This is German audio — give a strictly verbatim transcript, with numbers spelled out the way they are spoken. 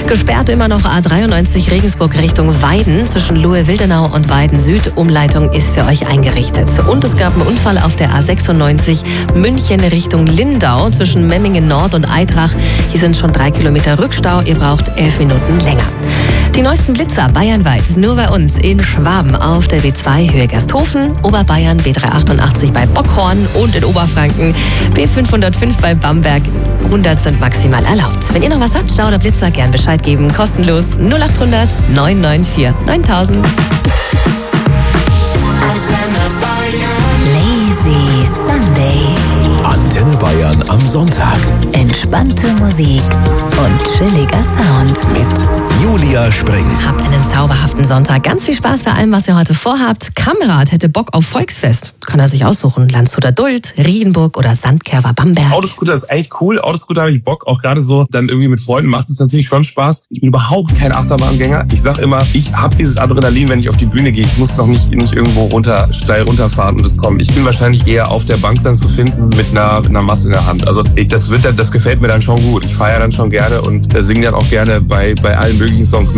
Gesperrt immer noch A dreiundneunzig Regensburg Richtung Weiden. Zwischen Lohe-Wildenau und Weiden Süd. Umleitung ist für euch eingerichtet. Und es gab einen Unfall auf der A sechsundneunzig München Richtung Lindau. Zwischen Memmingen Nord und Eitrach. Hier sind schon drei Kilometer Rückstau. Ihr braucht elf Minuten länger. Die neuesten Blitzer bayernweit nur bei uns in Schwaben auf der B zwei Höhe Gersthofen, Oberbayern B dreihundertachtundachtzig bei Bockhorn und in Oberfranken B fünfhundertfünf bei Bamberg. hundert sind maximal erlaubt. Wenn ihr noch was habt, Stau oder Blitzer, gern Bescheid geben. Kostenlos null achthundert neun neun vier neuntausend. Lazy Sunday. Antenne Bayern am Sonntag. Entspannte Musik und chilliger Sound. Mit Julia Spring. Habt einen zauberhaften Sonntag. Ganz viel Spaß bei allem, was ihr heute vorhabt. Kamerad hätte Bock auf Volksfest. Kann er sich aussuchen. Landshuter Duld, Riedenburg oder Sandkerver Bamberg. Autoscooter ist echt cool. Autoscooter habe ich Bock. Auch gerade so dann irgendwie mit Freunden macht es natürlich schon Spaß. Ich bin überhaupt kein Achterbahngänger. Ich sag immer, ich habe dieses Adrenalin, wenn ich auf die Bühne gehe. Ich muss noch nicht, nicht irgendwo runter, steil runterfahren und es kommt. Ich bin wahrscheinlich eher auf der Bank dann zu finden mit einer, mit einer Masse in der Hand. Also das wird dann, das gefällt mir dann schon gut. Ich feiere dann schon gerne und äh, singe dann auch gerne bei, bei allen möglichen Songs